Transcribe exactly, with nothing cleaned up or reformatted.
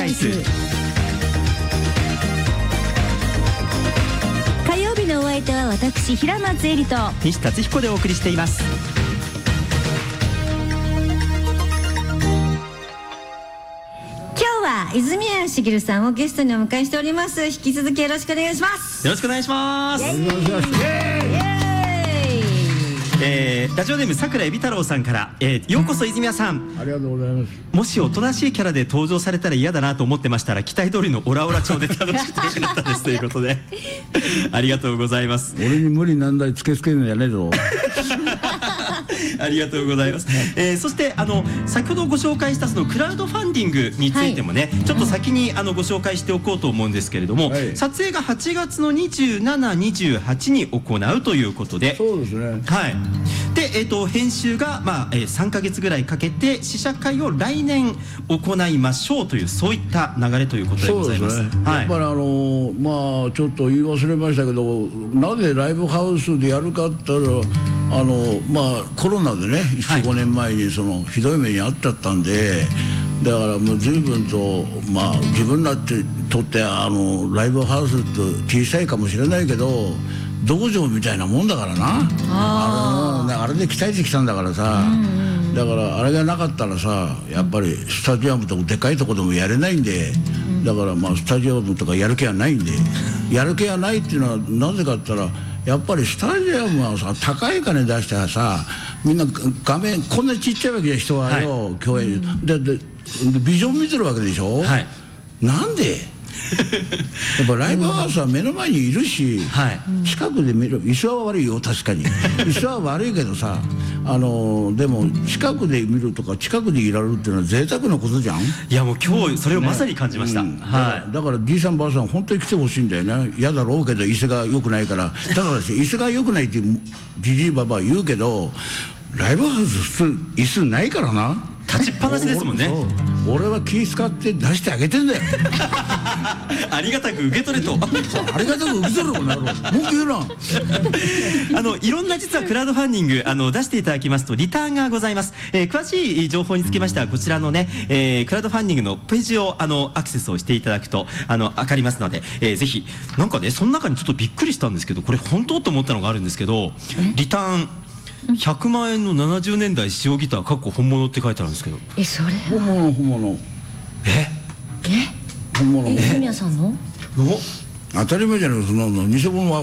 ナイス。 火曜日のお相手は私平松絵里と西達彦でお送りしています。 今日は泉谷しげるさんをゲストにお迎えしております。引き続きよろしくお願いします。 よろしくお願いします。 イエーイイエーイえー、ラジオネーム桜井美太郎さんから、えー、ようこそ泉谷さん、 ありがとうございます。 もしおとなしいキャラで登場されたら嫌だなと思ってましたら、期待通りのオラオラ調で楽しくてよかったですということでありがとうございます。 俺に無理難題つけつけるのやねえぞありがとうございます。えー、そしてあの先ほどご紹介したそのクラウドファンディングについてもね、はい、ちょっと先にあのご紹介しておこうと思うんですけれども、はい、撮影がはちがつのにじゅうしち、にじゅうはちに行うということで、 そうですね。 はい。で、えー、と編集が、まあえー、さんかげつぐらいかけて試写会を来年行いましょうという、そういった流れということでございます。 そうですね。 はい、 やっぱりあのー、まあちょっと言い忘れましたけど、なぜライブハウスでやるかって言ったら、あのまあコロナでね、いち、ごねんまえにそのひどい目に遭っちゃったんで、だからもう随分と、まあ自分らってとってあのライブハウスって小さいかもしれないけど、道場みたいなもんだからな。あ, あ, あれで鍛えてきたんだからさ、うんうん、だからあれがなかったらさ、やっぱりスタジアムとかでかいとこでもやれないんで、うん、だからまあスタジアムとかやる気はないんで、やる気はないっていうのはなぜかって言ったら、やっぱりスタジアムはさ、高い金出してさ、みんな画面こんなちっちゃいわけで人はよ、はい、共演ででビジョン見てるわけでしょ、はい、なんでやっぱライブハウスは目の前にいるし、はい、近くで見る。椅子は悪いよ、確かに椅子は悪いけどさ、あのでも近くで見るとか近くでいられるっていうのは贅沢なことじゃん。 いやもう今日それをまさに感じました、ね。うん、 はい、だからじいさんばあさん本当に来てほしいんだよね。嫌だろうけど椅子が良くないから。だから椅子が良くないってじじいばば言うけど、ライブハウス普通椅子ないからな。 立ちっぱなしですもんね。 俺は気使って出してあげてんだよありがたく受け取れとありがたく受け取れこの野郎、文句言うなあのいろんな実はクラウドファンディングあの出していただきますとリターンがございます。えー、詳しい情報につきましてはこちらのね、えー、クラウドファンディングのページをあのアクセスをしていただくとあの分かりますので、えー、ぜひ。なんかね、その中にちょっとびっくりしたんですけど、これ本当と思ったのがあるんですけど、リターンひゃくまんえんのななじゅうねんだい使用ギターかっこ本物って書いてあるんですけど、 え、それ本物本物ええ本物。 え、泉谷さんの当たり前じゃない、そんなの偽物は